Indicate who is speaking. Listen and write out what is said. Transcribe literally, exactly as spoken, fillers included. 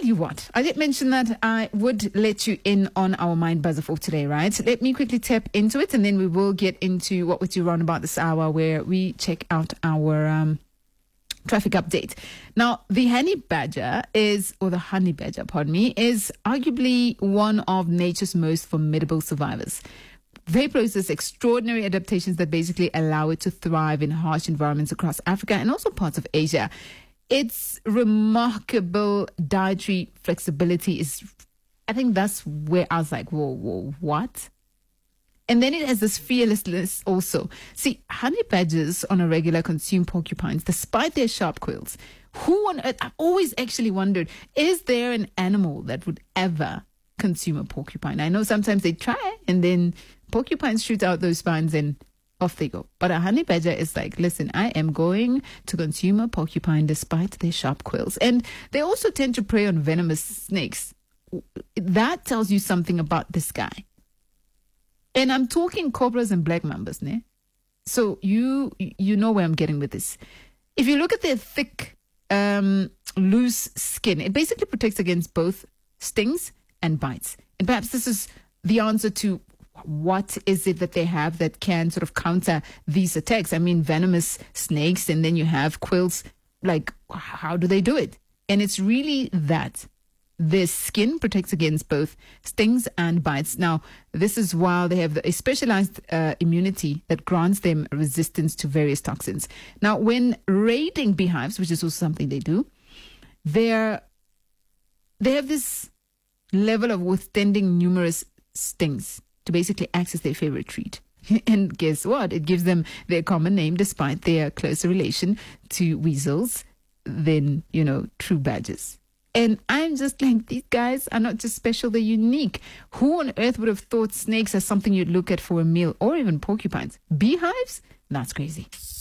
Speaker 1: you what, I did mention that I would let you in on our Mind Buzzer for today, right? Let me quickly tap into it, and then we will get into what would you run about this hour, where we check out our um, traffic update. Now, the honey badger is, or the honey badger, pardon me, is arguably one of nature's most formidable survivors. They possess extraordinary adaptations that basically allow it to thrive in harsh environments across Africa and also parts of Asia. Its remarkable dietary flexibility is, I think that's where I was like, whoa, whoa, what? And then it has this fearlessness also. See, honey badgers on a regular consume porcupines despite their sharp quills. Who on earth, I've always actually wondered, is there an animal that would ever consume a porcupine? I know sometimes they try and then porcupines shoot out those spines and off they go. But a honey badger is like, listen, I am going to consume a porcupine despite their sharp quills. And they also tend to prey on venomous snakes. That tells you something about this guy. And I'm talking cobras and black mambas, ne? So you you know where I'm getting with this. If you look at their thick, um, loose skin, it basically protects against both stings and bites. And perhaps this is the answer to what is it that they have that can sort of counter these attacks? I mean, venomous snakes, and then you have quills. Like, how do they do it? And it's really that. Their skin protects against both stings and bites. Now, this is while they have a specialized uh, immunity that grants them resistance to various toxins. Now, when raiding beehives, which is also something they do, they're, they have this level of withstanding numerous stings to basically access their favorite treat. And guess what? It gives them their common name despite their closer relation to weasels than, you know, true badgers. And I'm just like, these guys are not just special, they're unique. Who on earth would have thought snakes as something you'd look at for a meal, or even porcupines? Beehives? That's crazy.